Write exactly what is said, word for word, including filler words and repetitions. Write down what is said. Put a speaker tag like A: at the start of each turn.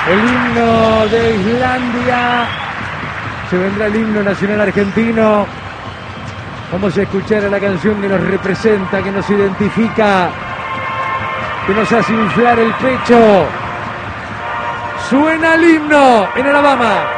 A: El himno de Islandia. Se vendrá el himno nacional argentino. Vamos a escuchar a la canción que nos representa, que nos identifica, que nos hace inflar el pecho. Suena el himno en Alabama.